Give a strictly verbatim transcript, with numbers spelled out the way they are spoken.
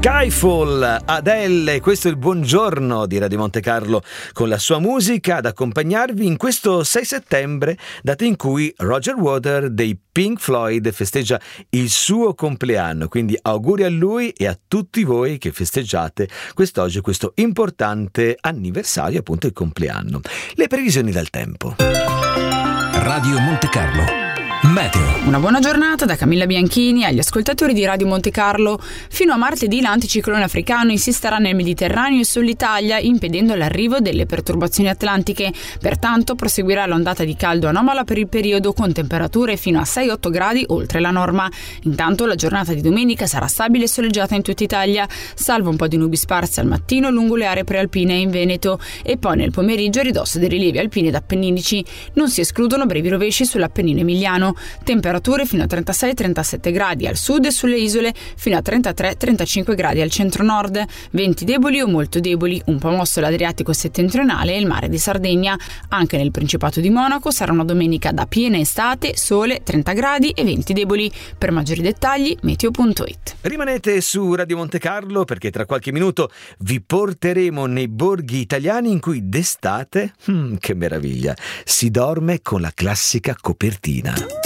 Skyfall, Adele, questo è il buongiorno di Radio Monte Carlo con la sua musica ad accompagnarvi in questo sei settembre, data in cui Roger Waters dei Pink Floyd festeggia il suo compleanno, quindi auguri a lui e a tutti voi che festeggiate quest'oggi questo importante anniversario, appunto il compleanno. Le previsioni del tempo. Radio Monte Carlo Meteo. Una buona giornata da Camilla Bianchini agli ascoltatori di Radio Monte Carlo. Fino a martedì l'anticiclone africano insisterà nel Mediterraneo e sull'Italia, impedendo l'arrivo delle perturbazioni atlantiche. Pertanto proseguirà l'ondata di caldo anomala per il periodo, con temperature fino a sei otto gradi oltre la norma. Intanto la giornata di domenica sarà stabile e soleggiata in tutta Italia, salvo un po' di nubi sparse al mattino lungo le aree prealpine e in Veneto, e poi nel pomeriggio a ridosso dei rilievi alpini ed appenninici. Non si escludono brevi rovesci sull'Appennino emiliano. Temperature fino a trentasei trentasette gradi al sud e sulle isole, fino a trentatré trentacinque gradi al centro-nord. Venti deboli o molto deboli, un po' mosso l'Adriatico settentrionale e il mare di Sardegna. Anche nel Principato di Monaco sarà una domenica da piena estate, sole, trenta gradi e venti deboli. Per maggiori dettagli meteo punto it. Rimanete su Radio Monte Carlo perché tra qualche minuto vi porteremo nei borghi italiani in cui d'estate, hmm, che meraviglia, si dorme con la classica copertina.